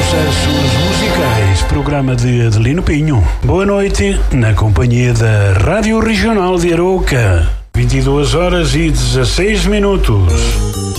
Sucessos musicais, programa de Adelino Pinho. Boa noite, na companhia da Rádio Regional de Arouca. 22 horas e 16 minutos.